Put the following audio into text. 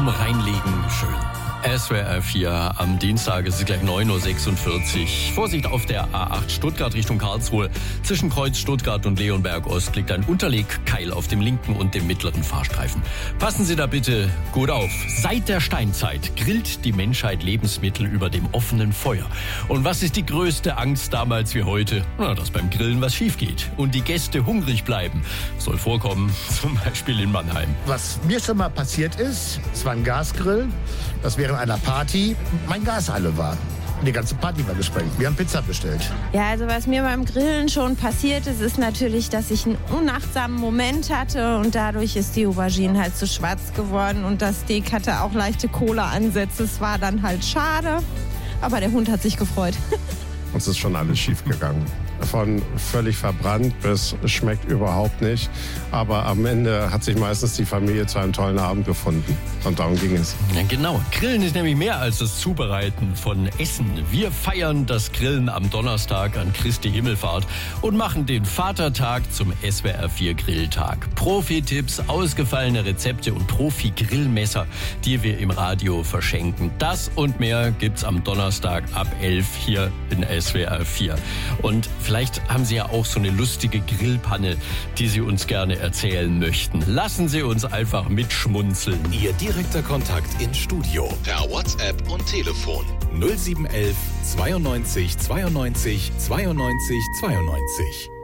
Reinlegen schön. SWR 4 am Dienstag, es ist gleich 9.46 Uhr. Vorsicht auf der A8 Stuttgart Richtung Karlsruhe. Zwischen Kreuz Stuttgart und Leonberg Ost liegt ein Unterlegkeil auf dem linken und dem mittleren Fahrstreifen. Passen Sie da bitte gut auf. Seit der Steinzeit grillt die Menschheit Lebensmittel über dem offenen Feuer. Und was ist die größte Angst damals wie heute? Na, dass beim Grillen was schief geht und die Gäste hungrig bleiben. Soll vorkommen, zum Beispiel in Mannheim. Was mir schon mal passiert ist, es war ein Gasgrill, das während einer Party mein Gas alle war. Die ganze Party war gesprengt. Wir haben Pizza bestellt. Ja, also was mir beim Grillen schon passiert ist natürlich, dass ich einen unachtsamen Moment hatte und dadurch ist die Aubergine halt zu schwarz geworden und das Steak hatte auch leichte Kohleansätze. Es war dann halt schade, aber der Hund hat sich gefreut. Uns ist schon alles schief gegangen. Von völlig verbrannt bis schmeckt überhaupt nicht. Aber am Ende hat sich meistens die Familie zu einem tollen Abend gefunden. Und darum ging es. Ja, genau. Grillen ist nämlich mehr als das Zubereiten von Essen. Wir feiern das Grillen am Donnerstag an Christi Himmelfahrt und machen den Vatertag zum SWR 4 Grilltag. Profi-Tipps, ausgefallene Rezepte und Profi-Grillmesser, die wir im Radio verschenken. Das und mehr gibt's am Donnerstag ab 11 hier in SWR 4. Und vielleicht haben Sie ja auch so eine lustige Grillpanne, die Sie uns gerne erzählen möchten. Lassen Sie uns einfach mitschmunzeln. Ihr direkter Kontakt ins Studio per WhatsApp und Telefon 0711 92 92 92 92.